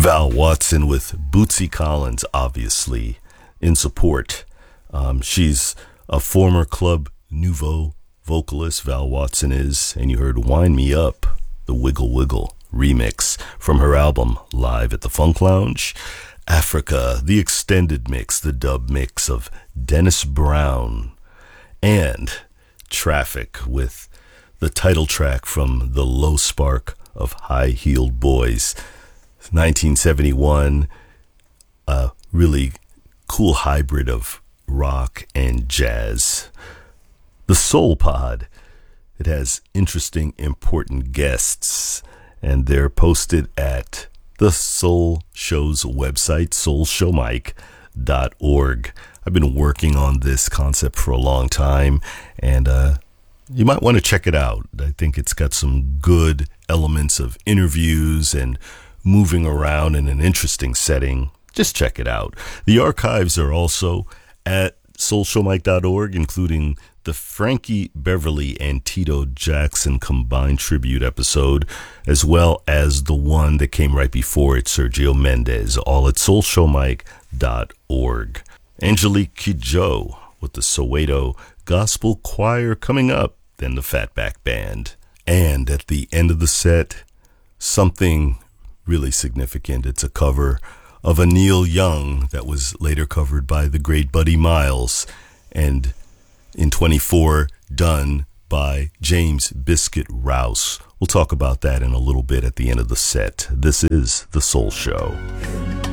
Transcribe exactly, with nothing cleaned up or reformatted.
Val Watson with Bootsy Collins, obviously, in support. Um, she's a former Club Nouveau vocalist, Val Watson is, and you heard Wind Me Up, the Wiggle Wiggle remix from her album Live at the Funk Lounge. Africa, the extended mix, the dub mix of Dennis Brown. And Traffic with the title track from The Low Spark of High Heeled Boys. nineteen seventy-one, a really cool hybrid of rock and jazz. The Soul Pod, it has interesting, important guests, and they're posted at the Soul Show's website, soul show mike dot org. I've been working on this concept for a long time, and uh, you might want to check it out. I think it's got some good elements of interviews and moving around in an interesting setting. Just check it out. The archives are also at soul show mike dot org, including the Frankie Beverly and Tito Jackson combined tribute episode, as well as the one that came right before it, Sergio Mendes, all at soul show mike dot org. Angelique Kidjo with the Soweto Gospel Choir coming up, then the Fatback Band. And at the end of the set, something really significant. It's a cover of a Neil Young that was later covered by the great Buddy Miles, and in twenty-four done by James Biscuit Rouse. We'll talk about that in a little bit at the end of the set. This is The Soul Show.